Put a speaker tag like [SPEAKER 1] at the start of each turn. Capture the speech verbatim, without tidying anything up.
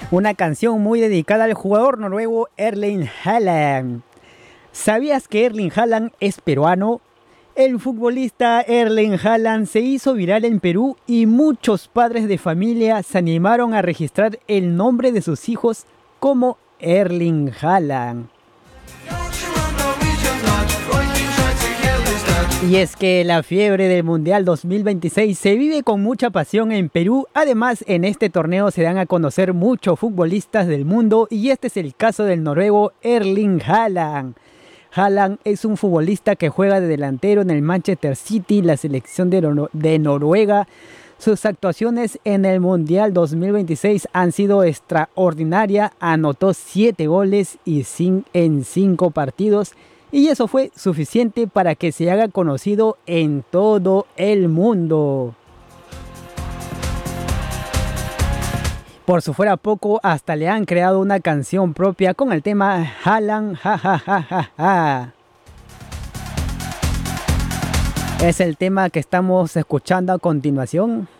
[SPEAKER 1] Una canción muy dedicada al jugador noruego Erling Haaland. ¿Sabías que Erling Haaland es peruano? El futbolista Erling Haaland se hizo viral en Perú y muchos padres de familia se animaron a registrar el nombre de sus hijos como Erling Haaland. Y es que la fiebre del Mundial dos mil veintiséis se vive con mucha pasión en Perú. Además, en este torneo se dan a conocer muchos futbolistas del mundo y este es el caso del noruego Erling Haaland. Haaland es un futbolista que juega de delantero en el Manchester City, la selección de, Nor- de Noruega. Sus actuaciones en el Mundial dos mil veintiséis han sido extraordinarias. Anotó siete goles y cin- en cinco partidos. Y eso fue suficiente para que se haga conocido en todo el mundo. Por si fuera poco, hasta le han creado una canción propia con el tema Haaland, ja ja ja ja ja. Es el tema que estamos escuchando a continuación.